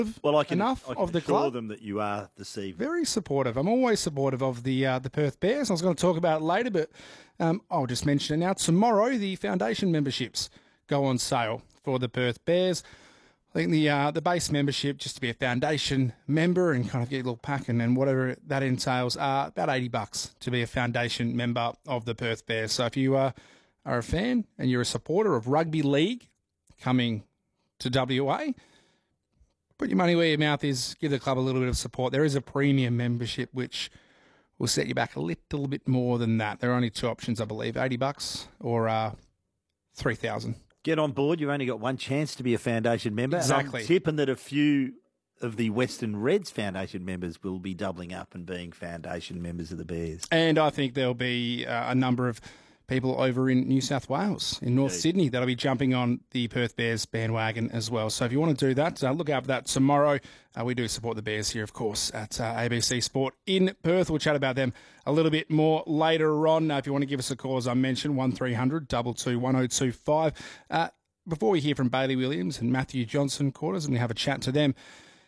Well, I can of the assure club. them that you are this evening. Very supportive. I'm always supportive of the Perth Bears. I was going to talk about it later, but I'll just mention it now. Tomorrow, the foundation memberships go on sale for the Perth Bears. I think the base membership, just to be a foundation member and kind of get a little pack and then whatever that entails, are about $80 to be a foundation member of the Perth Bears. So if you are a fan and you're a supporter of rugby league coming to WA, put your money where your mouth is, give the club a little bit of support. There is a premium membership which will set you back a little bit more than that. There are only two options, I believe, $80 or $3,000. Get on board. You've only got one chance to be a foundation member. Exactly. And I'm tipping that a few of the Western Reds foundation members will be doubling up and being foundation members of the Bears. And I think there'll be a number of people over in New South Wales, in North Sydney, that'll be jumping on the Perth Bears bandwagon as well. So if you want to do that, look out for that tomorrow. We do support the Bears here, of course, at ABC Sport in Perth. We'll chat about them a little bit more later on. If you want to give us a call, as I mentioned, 1300 22 1025. Before we hear from Bailey Williams and Matthew Johnson, quarters, and we have a chat to them,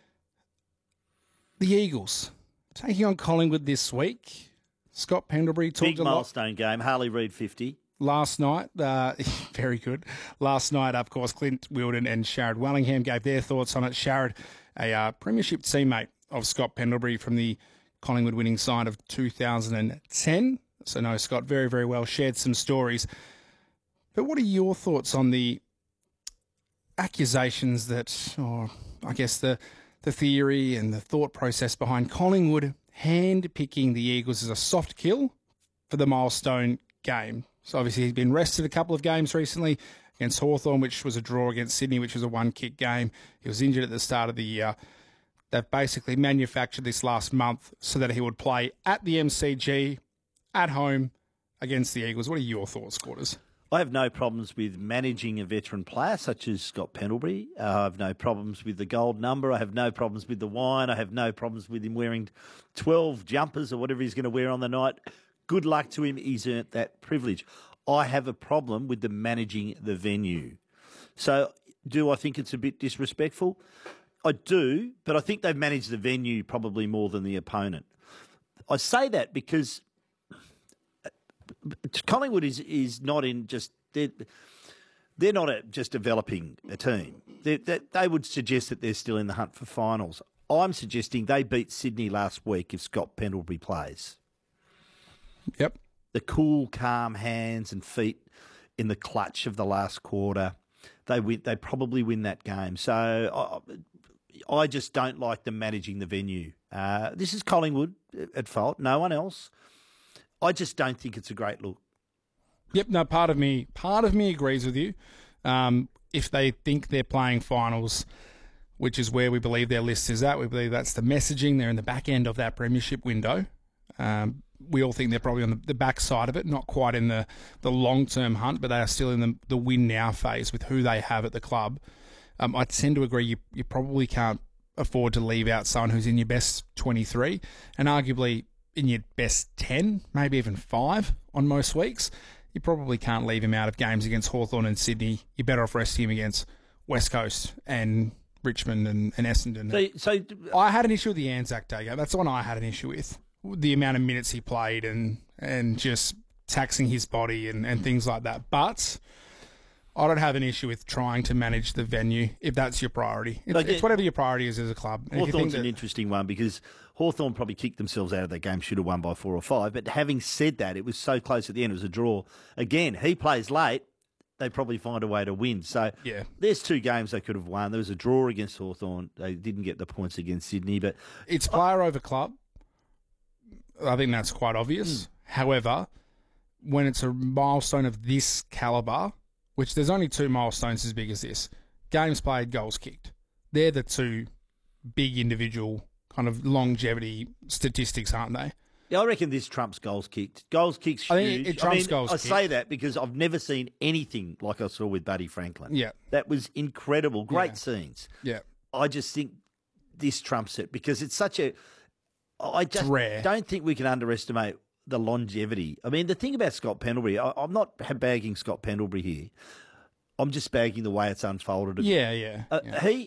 the Eagles taking on Collingwood this week. Scott Pendlebury talked Big a lot. milestone game. Harley Reid 50. Last night, very good. Last night, of course, Clint Wilden and Sharad Wellingham gave their thoughts on it. Sharad, a premiership teammate of Scott Pendlebury from the Collingwood winning side of 2010. So, no, Scott very, very well shared some stories. But what are your thoughts on the accusations that, or I guess the theory and the thought process behind Collingwood hand-picking the Eagles as a soft kill for the milestone game? So obviously he's been rested a couple of games recently against Hawthorn, which was a draw, against Sydney, which was a one-kick game. He was injured at the start of the year. They've basically manufactured this last month so that he would play at the MCG, at home, against the Eagles. What are your thoughts, Quarters? I have no problems with managing a veteran player such as Scott Pendlebury. I have no problems with the gold number. I have no problems with the wine. I have no problems with him wearing 12 jumpers or whatever he's going to wear on the night. Good luck to him. He's earned that privilege. I have a problem with the managing the venue. So do I think it's a bit disrespectful? I do, but I think they've managed the venue probably more than the opponent. I say that because Collingwood is not in just they're not just developing a team. They would suggest that they're still in the hunt for finals. I'm suggesting they beat Sydney last week if Scott Pendlebury plays. Yep. The cool, calm hands and feet in the clutch of the last quarter. They probably win that game. So I just don't like them managing the venue. This is Collingwood at fault. No one else. I just don't think it's a great look. Yep, no, part of me agrees with you. If they think they're playing finals, which is where we believe their list is at, we believe that's the messaging. They're in the back end of that premiership window. We all think they're probably on the back side of it, not quite in the long-term hunt, but they are still in the win-now phase with who they have at the club. I tend to agree you probably can't afford to leave out someone who's in your best 23 and arguably in your best 10, maybe even 5 on most weeks. You probably can't leave him out of games against Hawthorn and Sydney. You're better off resting him against West Coast and Richmond and Essendon. So I had an issue with the Anzac Day game. That's the one I had an issue with. The amount of minutes he played and just taxing his body and things like that. But I don't have an issue with trying to manage the venue if that's your priority. It's whatever your priority is as a club. Hawthorn's an interesting one because Hawthorn probably kicked themselves out of that game, should have won by 4 or 5. But having said that, it was so close at the end. It was a draw. Again, he plays late. They probably find a way to win. So there's 2 games they could have won. There was a draw against Hawthorn. They didn't get the points against Sydney. But it's player over club. I think that's quite obvious. However, when it's a milestone of this calibre, which there's only 2 milestones as big as this, games played, goals kicked. They're the 2 big individual kind of longevity statistics, aren't they? Yeah, I reckon this trumps goals kicked. Goals kick's huge. I think it trumps goals kicked. I say that because I've never seen anything like I saw with Buddy Franklin. Yeah. That was incredible. Great scenes. Yeah. I just think this trumps it because it's such a... I just rare. Don't think we can underestimate the longevity. I mean, the thing about Scott Pendlebury, I'm not bagging Scott Pendlebury here. I'm just bagging the way it's unfolded. Yeah.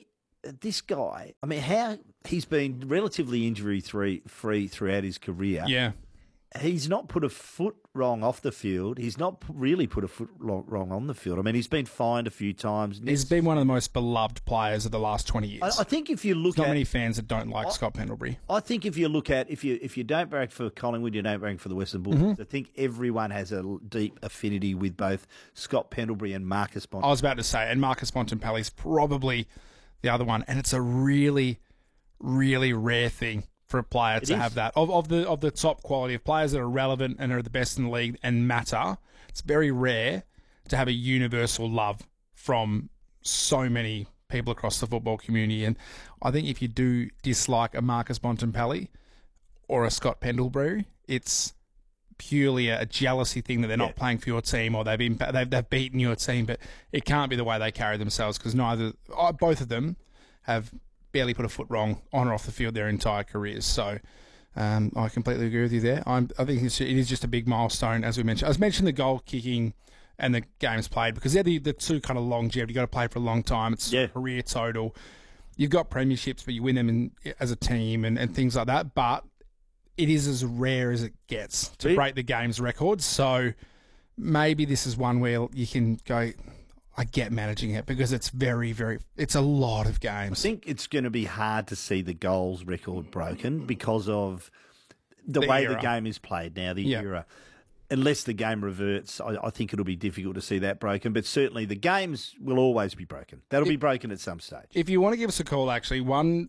this guy, I mean, how he's been relatively injury-free throughout his career. Yeah. He's not put a foot wrong off the field. He's not really put a foot wrong on the field. I mean, he's been fined a few times. He's been one of the most beloved players of the last 20 years. I think if you look There's at... not many fans that don't like Scott Pendlebury. I think if you look at... If you don't barrack for Collingwood, you don't barrack for the Western Bulldogs. I think everyone has a deep affinity with both Scott Pendlebury and Marcus Bontempelli. I was about to say, and Marcus Bontempelli's probably the other one, and it's a really, really rare thing for a player to have that. Of the top quality of players that are relevant and are the best in the league and matter, it's very rare to have a universal love from so many people across the football community. And I think if you do dislike a Marcus Bontempelli or a Scott Pendlebury, it's purely a jealousy thing that they're not playing for your team or they've beaten your team, but it can't be the way they carry themselves because both of them have barely put a foot wrong on or off the field their entire careers. So I completely agree with you there. I think it is just a big milestone, as we mentioned. I was mentioning the goal kicking and the games played because they're the two kind of longevity. You've got to play for a long time. It's career total. You've got premierships, but you win them as a team and things like that. But it is as rare as it gets to break the game's record. So maybe this is one where you can go, I get managing it because it's very, very, it's a lot of games. I think it's going to be hard to see the goals record broken because of the way era. the game is played now, the era. Unless the game reverts, I think it'll be difficult to see that broken. But certainly the games will always be broken. That'll be broken at some stage. If you want to give us a call, actually,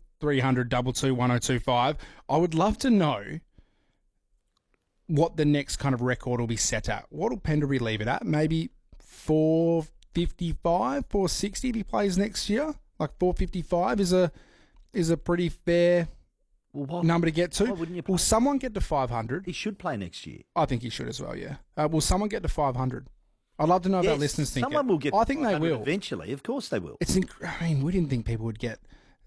1300 I would love to know what the next kind of record will be set at. What will Pendlebury leave it at? Maybe 455, 460 if he plays next year? Like 455 is a pretty fair number to get to. Why wouldn't you play? Will someone get to 500? He should play next year. I think he should as well, yeah. Will someone get to 500? I'd love to know about listeners thinking. Someone will get I think they will. Eventually, of course they will. I mean, we didn't think people would get,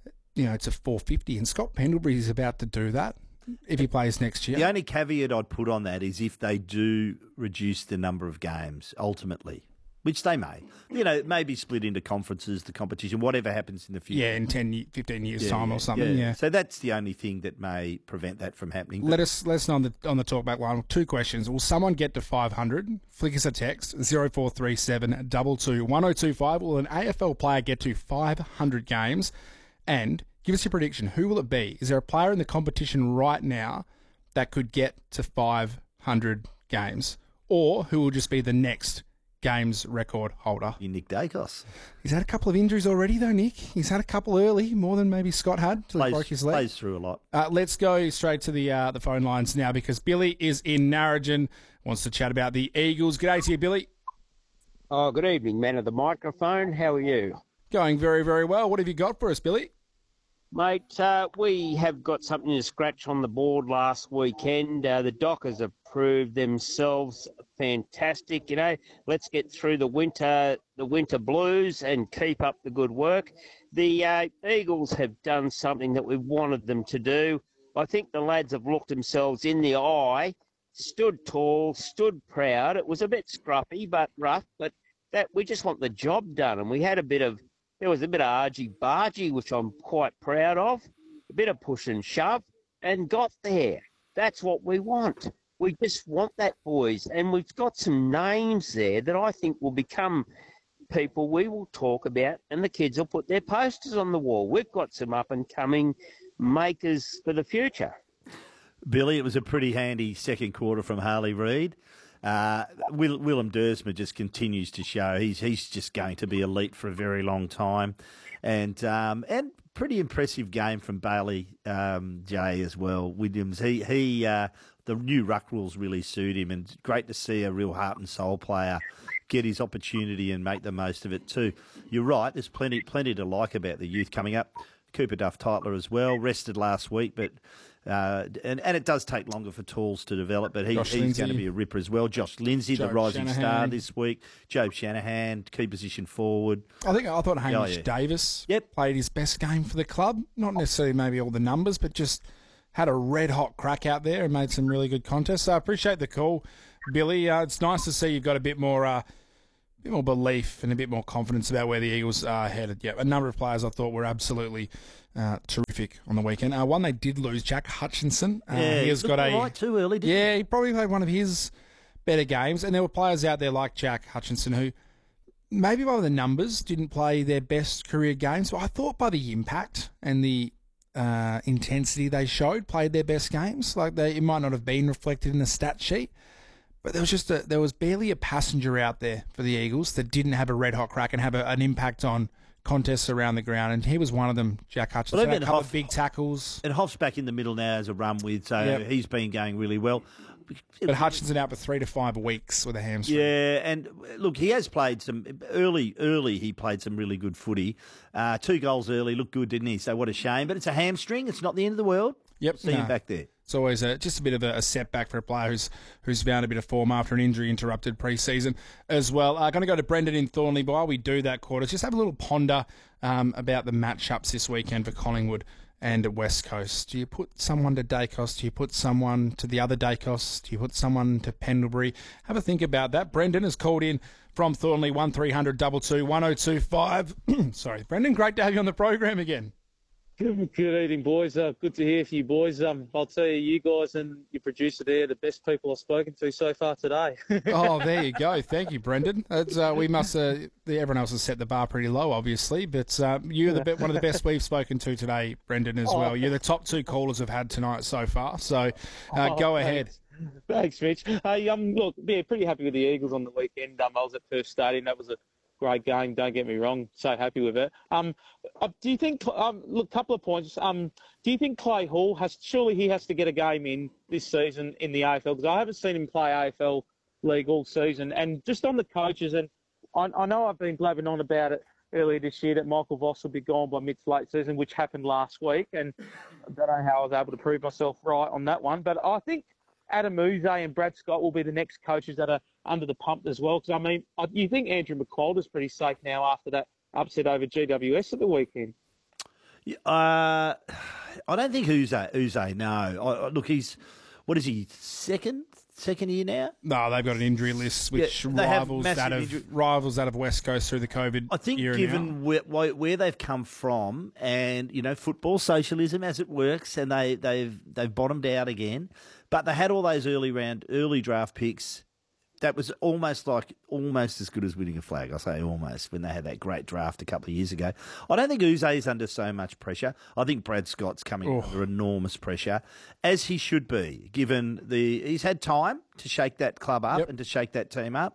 to 450, and Scott Pendlebury is about to do that if he plays next year. The only caveat I'd put on that is if they do reduce the number of games, ultimately, which they may. It may be split into conferences, the competition, whatever happens in the future. Yeah, in 10, 15 years' time or something, yeah. So that's the only thing that may prevent that from happening. Let us know on the talkback line. 2 questions. Will someone get to 500? Flick us a text, 0437 22 1025. Will an AFL player get to 500 games? And give us your prediction. Who will it be? Is there a player in the competition right now that could get to 500 games? Or who will just be the next games record holder? Nick Dacos. He's had a couple of injuries already, though, Nick. He's had a couple early, more than maybe Scott had. He broke his leg. Plays through a lot. Let's go straight to the phone lines now because Billy is in Narrogin, wants to chat about the Eagles. G'day to you, Billy. Oh, good evening, man of the microphone. How are you? Going very, very well. What have you got for us, Billy? Mate, we have got something to scratch on the board last weekend. The Dockers have proved themselves fantastic. Let's get through the winter blues and keep up the good work. The Eagles have done something that we wanted them to do. I think the lads have looked themselves in the eye, stood tall, stood proud. It was a bit scruffy, but rough, but that we just want the job done. And we had there was a bit of argy-bargy, which I'm quite proud of, a bit of push and shove, and got there. That's what we want. We just want that, boys. And we've got some names there that I think will become people we will talk about, and the kids will put their posters on the wall. We've got some up-and-coming makers for the future. Billy, it was a pretty handy second quarter from Harley Reid. Willem Dersma just continues to show he's just going to be elite for a very long time, and pretty impressive game from Bailey Jay as well. Williams, the new ruck rules really suit him, and great to see a real heart and soul player get his opportunity and make the most of it too. You're right. There's plenty to like about the youth coming up. Cooper Duff-Tytler as well, rested last week, but. And it does take longer for Tools to develop, but he's going to be a ripper as well. Josh Lindsay, the rising star this week. Jobe Shanahan, key position forward. I thought Hamish Davis played his best game for the club. Not necessarily maybe all the numbers, but just had a red-hot crack out there and made some really good contests. So I appreciate the call, Billy. It's nice to see you've got a bit more bit more belief and a bit more confidence about where the Eagles are headed. Yeah, a number of players I thought were absolutely terrific on the weekend. One they did lose, Jack Hutchinson. Yeah, he has got all right too early, didn't he? he probably played one of his better games. And there were players out there like Jack Hutchinson who maybe by the numbers didn't play their best career games, but I thought by the impact and the intensity they showed, played their best games. Like it might not have been reflected in the stat sheet, but there was barely a passenger out there for the Eagles that didn't have a red hot crack and have an impact on contests around the ground, and he was one of them. Jack Hutchinson, Well, a couple of big tackles. And Hoff's back in the middle now as a run with, so he's been going really well. But Hutchinson out for 3 to 5 weeks with a hamstring. Yeah, and look, he has played some early. He played some really good footy. 2 goals early, looked good, didn't he? So what a shame. But it's a hamstring. It's not the end of the world. Yep, See him back there. It's always just a bit of a setback for a player who's found a bit of form after an injury-interrupted pre-season as well. Going to go to Brendan in Thornley. While we do that, Quarters, just have a little ponder about the matchups this weekend for Collingwood and West Coast. Do you put someone to Dacos? Do you put someone to the other Dacos? Do you put someone to Pendlebury? Have a think about that. Brendan has called in from Thornley, 1300 22 1025. Sorry, Brendan, great to have you on the program again. Good evening, boys. Good to hear from you, boys. I'll tell you, you guys and your producer there are the best people I've spoken to so far today. Oh, there you go. Thank you, Brendan. We must. Everyone else has set the bar pretty low, obviously, but you're one of the best we've spoken to today, Brendan, as well. You're the top 2 callers we've had tonight so far. So go ahead. Thanks, Mitch. Look, pretty happy with the Eagles on the weekend. I was at Perth Stadium. That was a great game. Don't get me wrong. So happy with it. Do you think? Look, couple of points. Do you think Clay Hall surely he has to get a game in this season in the AFL? Because I haven't seen him play AFL league all season. And just on the coaches, and I know I've been blabbing on about it earlier this year that Michael Voss will be gone by mid-to-late season, which happened last week, and I don't know how I was able to prove myself right on that one. But I think Adam Uze and Brad Scott will be the next coaches that are under the pump as well. Because, I mean, you think Andrew McQualter's pretty safe now after that upset over GWS at the weekend? I don't think Uze, no. Look, what is he, second year now? No, they've got an injury list which rivals that of West Coast through the COVID I think era given where they've come from and, football socialism as it works, and they've bottomed out again, but they had all those early draft picks. That was almost as good as winning a flag. I say almost, when they had that great draft a couple of years ago. I don't think Uze is under so much pressure. I think Brad Scott's coming under enormous pressure, as he should be, given he's had time to shake that club up and to shake that team up.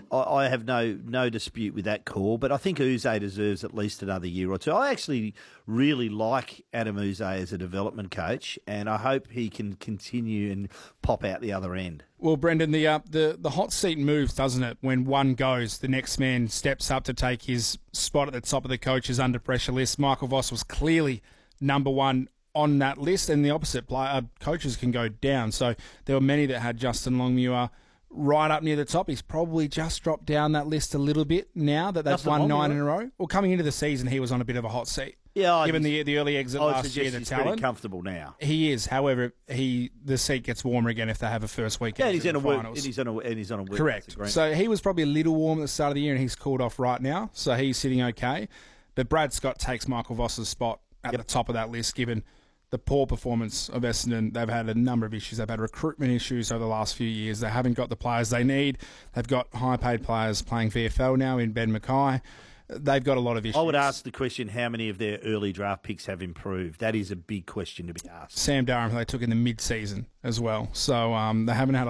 I have no dispute with that call, but I think Uze deserves at least another year or two. I actually really like Adam Uze as a development coach, and I hope he can continue and pop out the other end. Well, Brendan, the hot seat moves, doesn't it? When one goes, the next man steps up to take his spot at the top of the coaches under pressure list. Michael Voss was clearly number 1 on that list, and the opposite coaches can go down. So there were many that had Justin Longmuir right up near the top. He's probably just dropped down that list a little bit now that they've won 9 in a row. Well, coming into the season, he was on a bit of a hot seat. Yeah, given the early exit last year, the he's talent. pretty comfortable now. He is. However, the seat gets warmer again if they have a first weekend. Yeah, he's on a finals. he's on a week. Correct. So he was probably a little warm at the start of the year, and he's cooled off right now. So he's sitting okay. But Brad Scott takes Michael Voss's spot at the top of that list, given the poor performance of Essendon. They've had a number of issues. They've had recruitment issues over the last few years. They haven't got the players they need. They've got high-paid players playing VFL now in Ben Mackay. They've got a lot of issues. I would ask the question, how many of their early draft picks have improved? That is a big question to be asked. Sam Durham, who they took in the mid-season as well. So they haven't had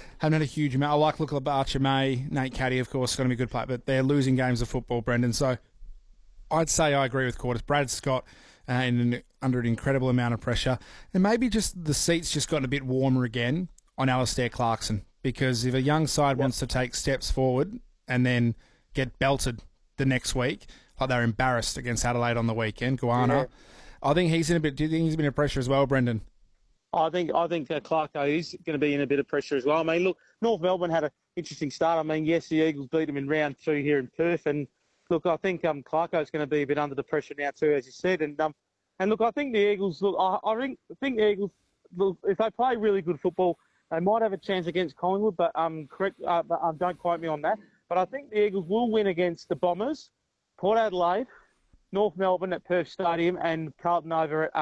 a huge amount. I like looking at Archer May, Nate Caddy, of course, going to be a good player, but they're losing games of football, Brendan. So I'd say I agree with Quarters. Brad Scott under an incredible amount of pressure. And maybe just the seat's just gotten a bit warmer again on Alistair Clarkson, because if a young side wants to take steps forward and then get belted the next week, like they're embarrassed against Adelaide on the weekend, Guana, I think he's in a bit. Do you think he's been in pressure as well, Brendan? I think Clarko is going to be in a bit of pressure as well. I mean, look, North Melbourne had an interesting start. I mean, yes, the Eagles beat them in round 2 here in Perth, and look, I think Clarko's going to be a bit under the pressure now too, as you said. And look, I think the Eagles. Look, I think the Eagles. Look, if they play really good football, they might have a chance against Collingwood. But don't quote me on that. But I think the Eagles will win against the Bombers, Port Adelaide, North Melbourne at Perth Stadium, and Carlton over at